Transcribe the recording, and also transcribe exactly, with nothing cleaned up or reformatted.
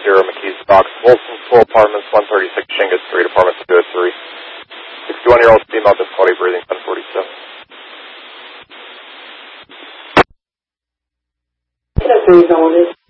zero McKees Box, Wilson School Apartments, one thirty-six Shingus Street, Apartment two oh three. sixty-one-year-old female, difficulty breathing, ten forty-seven. That's where you're going, is